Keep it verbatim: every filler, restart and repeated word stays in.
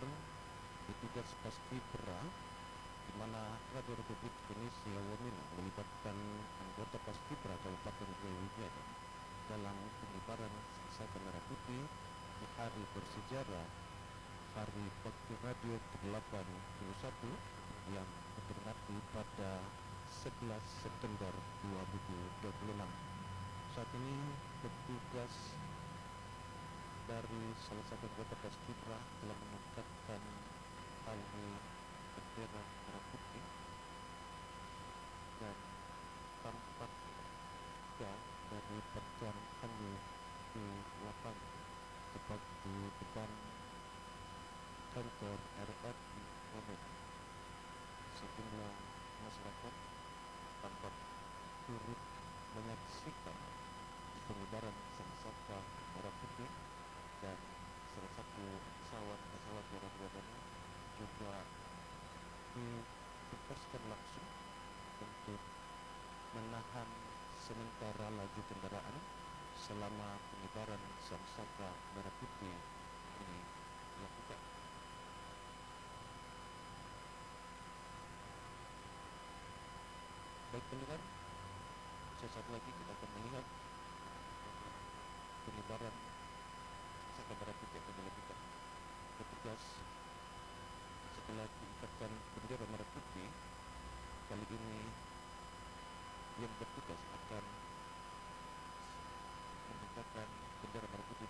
pendengar petugas Paskibra, di mana Radio Republik Indonesia Wamena melibatkan anggota Paskibra Kabupaten Jaya dalam pengibaran Sangsaka Merah Putih di hari bersejarah Hari Bakti Radio ke delapan puluh satu yang diperingati pada sebelas September dua ribu dua puluh enam. Saat ini petugas dari salah satu anggota Paskibra telah mengangkatkan tali bendera merah putih dan tampak juga dari pakaian kami di lapangan tepat di depan kantor R R I Wamena. Sejumlah masyarakat tampak turut menyaksikan pengibaran Sangsaka Merah Putih, dan salah satu pesawat-pesawat Warawabana juga ditugaskan langsung untuk menahan sementara laju kendaraan selama pengibaran Sangsaka Merah Putih ini dilakukan. Baik pendengar, sesaat lagi kita akan melihat pengibaran Sangsaka Merah Putih akan dilakukan. Petugas setelah diikatkan bendera merah putih, kali ini yang bertugas akan meningkatkan bendera merah putih